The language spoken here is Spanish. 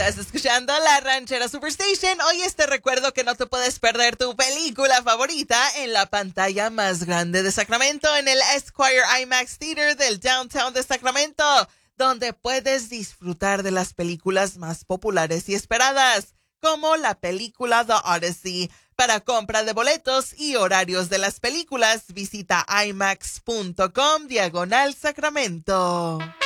Estás escuchando La Ranchera Superstation. Hoy te recuerdo que no te puedes perder tu película favorita en la pantalla más grande de Sacramento, en el Esquire IMAX Theater del Downtown de Sacramento, donde puedes disfrutar de las películas más populares y esperadas, como la película The Odyssey. Para compra de boletos y horarios de las películas, visita imax.com/Sacramento.